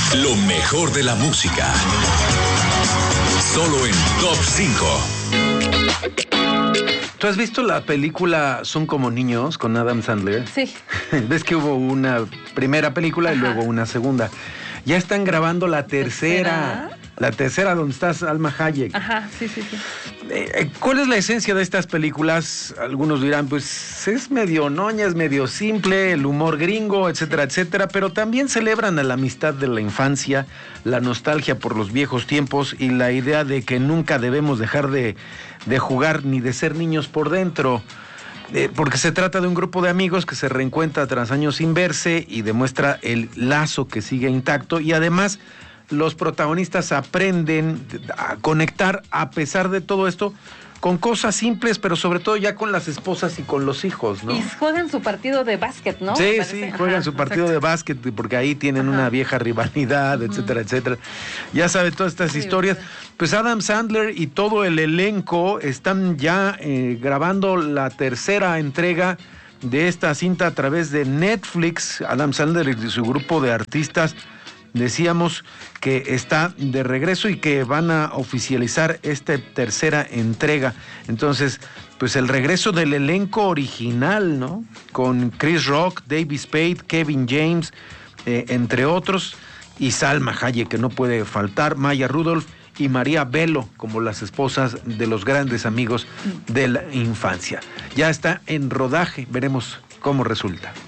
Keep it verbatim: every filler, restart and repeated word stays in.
Lo mejor de la música. Solo en Top cinco. ¿Tú has visto la película Son como niños con Adam Sandler? Sí. Ves que hubo una primera película. Ajá. Y luego una segunda. Ya están grabando la tercera. ¿Tercera? La tercera donde está Salma Hayek. Ajá, sí, sí, sí. Eh, ¿Cuál es la esencia de estas películas? Algunos dirán, pues es medio noña, es medio simple, el humor gringo, etcétera, etcétera, pero también celebran a la amistad de la infancia, la nostalgia por los viejos tiempos y la idea de que nunca debemos dejar de, de jugar ni de ser niños por dentro. Eh, porque se trata de un grupo de amigos que se reencuentra tras años sin verse y demuestra el lazo que sigue intacto, y además los protagonistas aprenden a conectar a pesar de todo esto con cosas simples, pero sobre todo ya con las esposas y con los hijos, ¿no? Y juegan su partido de básquet, ¿no? Sí, sí, juegan Ajá, su partido exacto. de básquet, porque ahí tienen Ajá. una vieja rivalidad, etcétera, uh-huh. etcétera. Ya sabe todas estas sí, historias. ¿Verdad? Pues Adam Sandler y todo el elenco están ya eh, grabando la tercera entrega de esta cinta a través de Netflix. Adam Sandler y su grupo de artistas, decíamos que está de regreso y que van a oficializar esta tercera entrega. Entonces, pues el regreso del elenco original, ¿no? Con Chris Rock, David Spade, Kevin James, eh, entre otros, y Salma Hayek, que no puede faltar, Maya Rudolph y María Bello, como las esposas de los grandes amigos de la infancia. Ya está en rodaje, veremos cómo resulta.